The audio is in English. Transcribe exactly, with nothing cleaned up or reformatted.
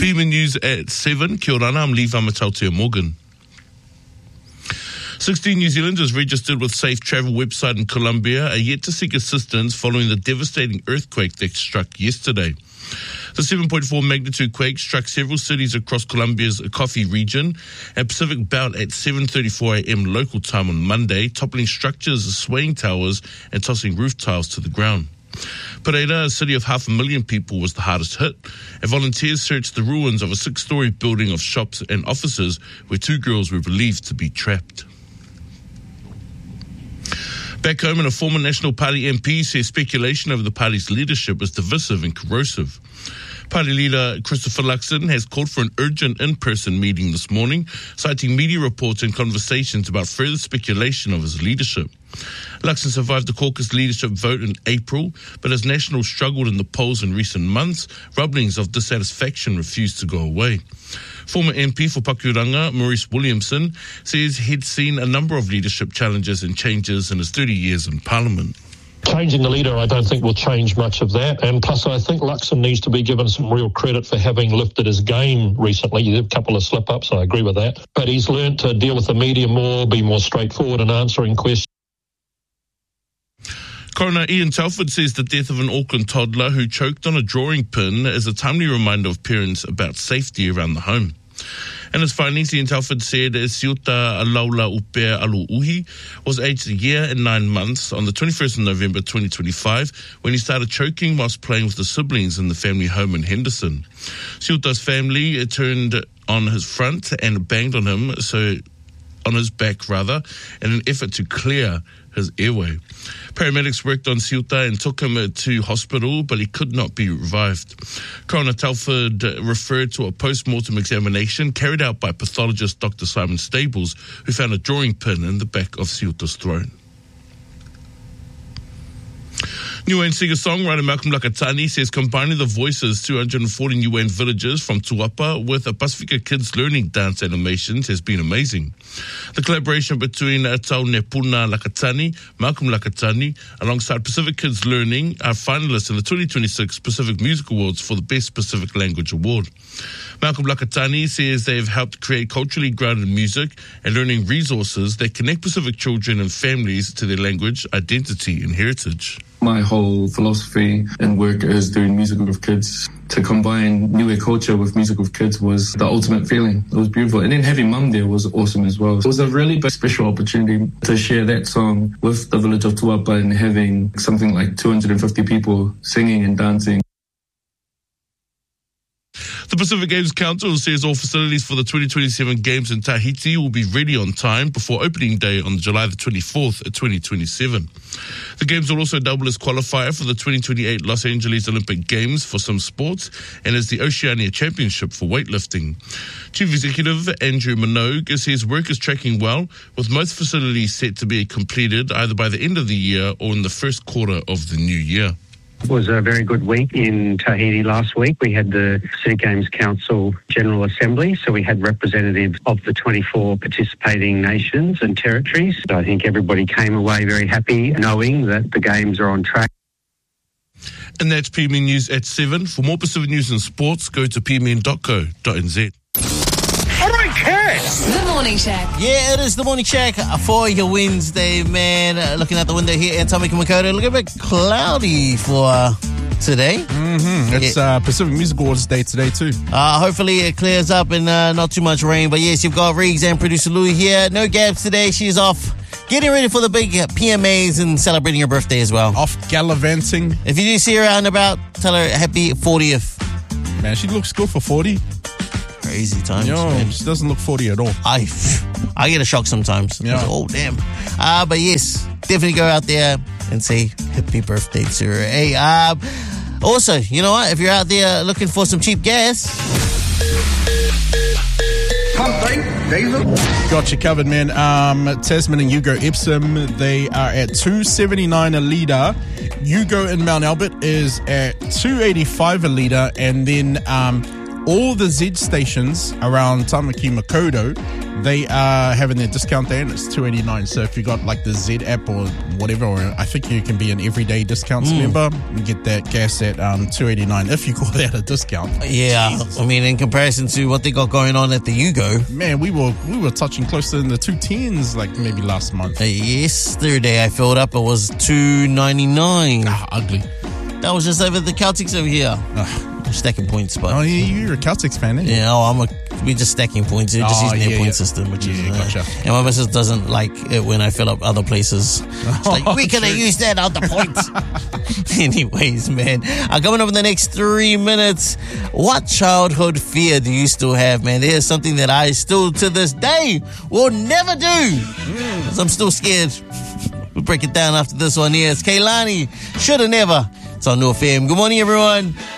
P M News at seven. Kia ora, I'm Lee Vamatautia Morgan. sixteen New Zealanders registered with Safe Travel website in Colombia are yet to seek assistance following the devastating earthquake that struck yesterday. The seven point four magnitude quake struck several cities across Colombia's Coffee region and Pacific Belt at seven thirty-four a.m. local time on Monday, toppling structures, swaying towers and tossing roof tiles to the ground. Pereira, a city of half a million people, was the hardest hit, and volunteers searched the ruins of a six-story building of shops and offices where two girls were believed to be trapped. Back home, and a former National Party M P says speculation over the party's leadership is divisive and corrosive. Party leader Christopher Luxon has called for an urgent in-person meeting this morning, citing media reports and conversations about further speculation of his leadership. Luxon survived the caucus leadership vote in April, but as National struggled in the polls in recent months, rumblings of dissatisfaction refused to go away. Former M P for Pakuranga, Maurice Williamson, says he'd seen a number of leadership challenges and changes in his thirty years in Parliament. Changing the leader, I don't think will change much of that. And plus, I think Luxon needs to be given some real credit for having lifted his game recently. He did a couple of slip-ups, I agree with that. But he's learned to deal with the media more, be more straightforward in answering questions. Coroner Ian Telford says the death of an Auckland toddler who choked on a drawing pin is a timely reminder of parents about safety around the home. In his findings, Ian Telford said Siuta Alaula Upea Alu Uhi was aged a year and nine months on the twenty-first of November twenty twenty-five when he started choking whilst playing with the siblings in the family home in Henderson. Siuta's family turned on his front and banged on him, so on his back rather, in an effort to clear his airway. Paramedics worked on Siuta and took him to hospital, but he could not be revived. Coroner Telford referred to a post-mortem examination carried out by pathologist Doctor Simon Stables, who found a drawing pin in the back of Siuta's throat. Niuean singer-songwriter Malcolm Lakatani says combining the voices two hundred forty Niuean villagers from Tuapa with a Pacifica Kids Learning Dance animations has been amazing. The collaboration between Tau Nepuna Lakatani, Malcolm Lakatani, alongside Pacific Kids Learning are finalists in the twenty twenty-six Pacific Music Awards for the Best Pacific Language Award. Malcolm Lakatani says they have helped create culturally grounded music and learning resources that connect Pacific children and families to their language, identity and heritage. My whole philosophy and work is doing music with kids. To combine Niue culture with music with kids was the ultimate feeling. It was beautiful. And then having Mum there was awesome as well. It was a really big, special opportunity to share that song with the village of Tuapa and having something like two hundred fifty people singing and dancing. The Pacific Games Council says all facilities for the twenty twenty-seven Games in Tahiti will be ready on time before opening day on July the twenty-fourth, twenty twenty-seven. The Games will also double as qualifier for the twenty twenty-eight Los Angeles Olympic Games for some sports and as the Oceania Championship for weightlifting. Chief Executive Andrew Minogue says work is tracking well, with most facilities set to be completed either by the end of the year or in the first quarter of the new year. It was a very good week in Tahiti last week. We had the Pacific Games Council General Assembly, so we had representatives of the twenty-four participating nations and territories. I think everybody came away very happy knowing that the Games are on track. And that's P M N News at seven. For more Pacific news and sports, go to p m n dot co dot n z. The Morning Shack. Yeah, it is the Morning Shack for your Wednesday, man. Uh, looking out the window here at Tommy Makoto, look a bit cloudy for uh, today. Mm-hmm. It's yeah. uh, Pacific Music Awards Day today too. Uh, hopefully it clears up and uh, not too much rain. But yes, you've got Riggs and producer Louie here. No Gabs today. She's off getting ready for the big P M As and celebrating her birthday as well. Off gallivanting. If you do see her out and about, tell her happy fortieth. Man, she looks good for forty. Crazy times, Yo, man. She doesn't look forty at all. I, I get a shock sometimes. Yeah. Like, oh, damn. Uh, but yes, definitely go out there and say happy birthday to her. Hey, uh, also, you know what? If you're out there looking for some cheap gas, got you covered, man. Um, Tasman and Yugo Epsom, they are at two seventy-nine a litre. Yugo in Mount Albert is at two eighty-five a litre. And then um, all the Z stations around Tamaki Makoto they are having their discount there, and it's two eighty-nine. So if you got like the Z app or whatever, or I think you can be an everyday discounts Mm. member and get that gas at um, two eighty-nine if you call that a discount. Yeah, Jesus. I mean, in comparison to what they got going on at the Yugo. Man, we were we were touching closer in the two tens like maybe last month. Uh, yesterday I filled up, it was two ninety-nine. Ah, ugly. That was just over the Celtics over here. Ugh. I'm stacking points, but Oh, yeah, you're a Celtics fan, ain't you? yeah, oh, I'm a, we're just stacking points. We're just Oh, using their yeah, point yeah. system, which is Yeah, uh, gotcha. and my missus doesn't like it when I fill up other places. It's like, we could have used that other points. Anyways, man, uh, coming up in the next three minutes, what childhood fear do you still have, man? There's something that I still to this day will never do, 'cause I'm still scared. We'll break it down after this one here. It's Kaylani, shoulda never. It's on New F M. Good morning, everyone.